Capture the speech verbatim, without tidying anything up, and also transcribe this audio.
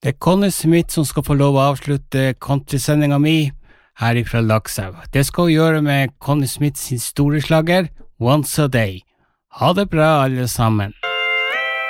Det er Conny Smith som skal få lov å avslutte countrysendingen mi her ifra Lakselv. Det skal vi gjøre med Conny Smith sin store slager, Once a Day. Ha det bra alle sammen.